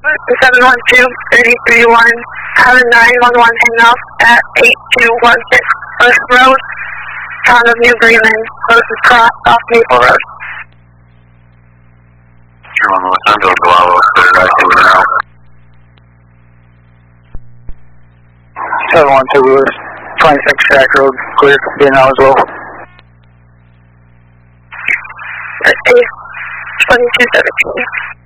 712-3031, have a 911 hangout at 8216 First Road, town of New Bremen, closest cross off Maple Road. 712 Lewis, 26 Shack Road, clear for being out as well. 2217.